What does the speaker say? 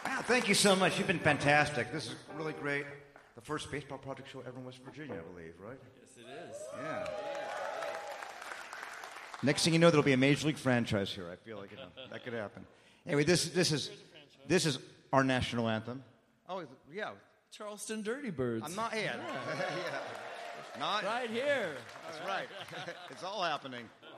Wow, thank you so much. You've been fantastic. This is really great. The first baseball project show ever in West Virginia, I believe, right? Yes, it is. Yeah. Next thing you know, there'll be a major league franchise here. I feel like that could happen. Anyway, this is our national anthem. Oh yeah, Charleston Dirty Birds. I'm not. Yeah. Yeah. Not right here. That's right. It's all happening.